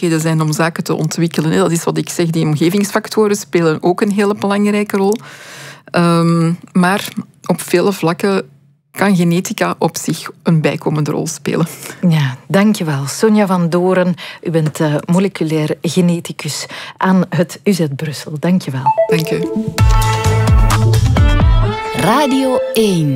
mogelijkheden zijn om zaken te ontwikkelen. Dat is wat ik zeg, die omgevingsfactoren spelen ook een hele belangrijke rol. Maar op vele vlakken kan genetica op zich een bijkomende rol spelen. Ja, dankjewel. Sonja van Doren, u bent moleculair geneticus aan het UZ Brussel. Dankjewel. Dank u. Radio 1